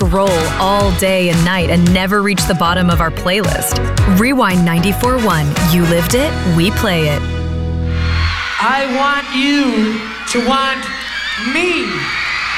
scroll all day and night and never reach the bottom of our playlist. Rewind 94.1. You lived it, we play it. I want you to want me.